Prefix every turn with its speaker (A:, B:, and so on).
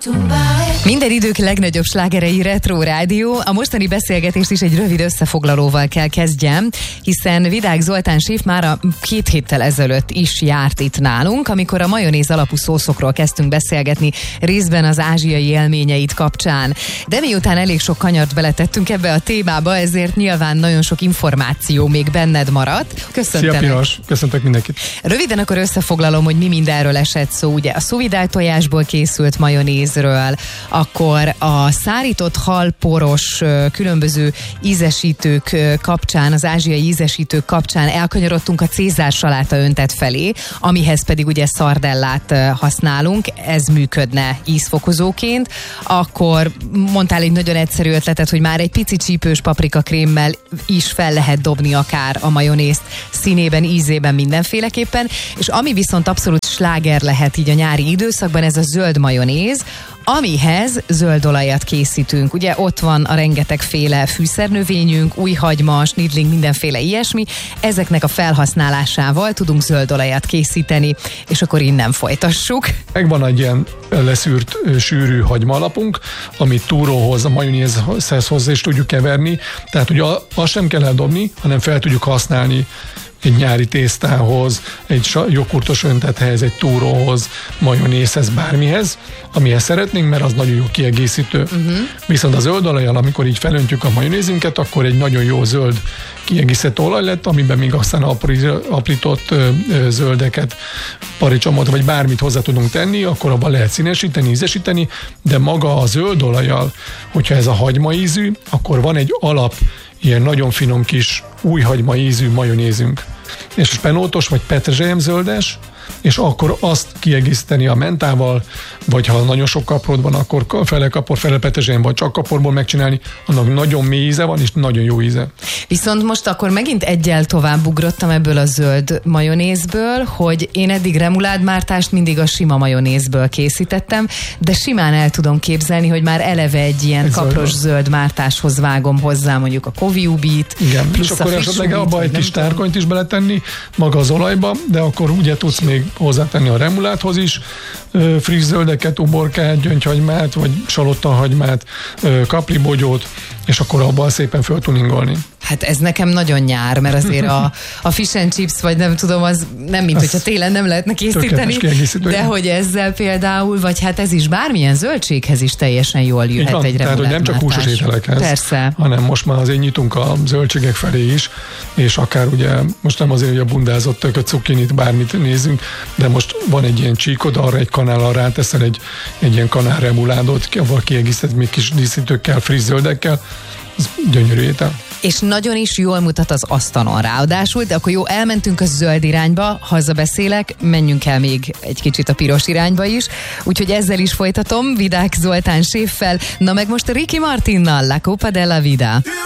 A: Minden idők legnagyobb slágerei Retro Rádió. A mostani beszélgetést is egy rövid összefoglalóval kell kezdjem, hiszen Vidák Zoltán séf már a 2 héttel ezelőtt is járt itt nálunk, amikor a majonéz alapú szószokról kezdtünk beszélgetni, részben az ázsiai élményeit kapcsán. De miután elég sok kanyart beletettünk ebbe a témába, ezért nyilván nagyon sok információ még benned maradt. Köszöntelek.
B: Szia Piros, köszöntök mindenkit.
A: Röviden akkor összefoglalom, hogy mi mindenről esett szó. Ugye a szuvidált tojásból készült majonézről, akkor a szárított halporos különböző ízesítők kapcsán, az ázsiai ízesítők kapcsán elkanyarodtunk a cézár saláta öntet felé, amihez pedig ugye szardellát használunk, ez működne ízfokozóként. Akkor mondtál egy nagyon egyszerű ötletet, hogy már egy pici csípős paprikakrémmel is fel lehet dobni akár a majonézt színében, ízében, mindenféleképpen, és ami viszont abszolút sláger lehet így a nyári időszakban, ez a zöld majonéz, amihez zöld olajat készítünk. Ugye ott van a rengetegféle fűszernövényünk, újhagyma, snidling, mindenféle ilyesmi. Ezeknek a felhasználásával tudunk zöld olajat készíteni, és akkor innen folytassuk.
B: Megvan egy ilyen leszűrt sűrű hagyma alapunk, amit túróhoz, a majonézhez hozzá is tudjuk keverni. Tehát ugye azt sem kell eldobni, hanem fel tudjuk használni egy nyári tésztához, egy joghurtos öntethez, egy túróhoz, majonézhez, bármihez, amihez szeretnénk, mert az nagyon jó kiegészítő. Viszont a zöld olajjal, amikor így felöntjük a majonézünket, akkor egy nagyon jó zöld kiegészítő olaj lett, amiben még aztán aprított zöldeket, paradicsomot, vagy bármit hozzá tudunk tenni, akkor abban lehet színesíteni, ízesíteni, de maga a zöld olajjal, hogyha ez a hagyma ízű, akkor van egy alap, ilyen nagyon finom kis újhagyma ízű majonézünk. És spenótos vagy petrezselyemzöldes, és akkor azt kiegészíteni a mentával, vagy ha nagyon sok kaprod van, akkor fele kapor, fele petrezselyem, vagy csak kaporból megcsinálni, annak nagyon mély íze van, és nagyon jó íze.
A: Viszont most akkor megint egyel tovább ugrottam ebből a zöld majonézből, hogy én eddig remuládmártást mindig a sima majonézből készítettem, de simán el tudom képzelni, hogy már eleve egy ilyen kapros zöld mártáshoz vágom hozzá mondjuk a koviubit.
B: Igen, és akkor esetleg abba egy kis tárkonyt is beletenni maga az olajba, de akkor ugye tudsz még hozzátenni a remuládhoz is, friss zöldeket, uborkát, gyöngyhagymát, vagy salottahagymát, kapribogyót, és akkor abban szépen föltuningolni.
A: Hát ez nekem nagyon nyár, mert azért a fish and chips, vagy nem tudom, az nem mint hogyha télen nem lehetne készíteni, de hogy ezzel például, vagy hát ez is bármilyen zöldséghez is teljesen jól jöhet egy remuládmártás. Tehát, hogy nem csak húsos ételekhez, persze,
B: hanem most már azért nyitunk a zöldségek felé is, és akár ugye, most nem azért, hogy a bundázott tököt, cukinit, bármit nézzünk, de most van egy ilyen csíkod, arra egy kanállal ráteszel egy ilyen kanál remuládot, avval kiegészített még kis díszítőkkel, friss zöldekkel, ez gyönyörű étel.
A: És nagyon is jól mutat az asztalon ráadásul, de akkor jó, elmentünk a zöld irányba, hazabeszélek, menjünk el még egy kicsit a piros irányba is, úgyhogy ezzel is folytatom Vidák Zoltán séffel, na meg most Ricky Martinnal, La Copa della Vida.